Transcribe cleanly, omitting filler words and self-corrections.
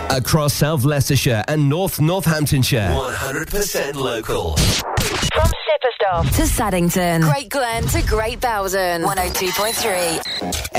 Across South Leicestershire and North Northamptonshire. 100% local. From Sipperstoff to Saddington. Great Glen to Great Bowden. 102.3.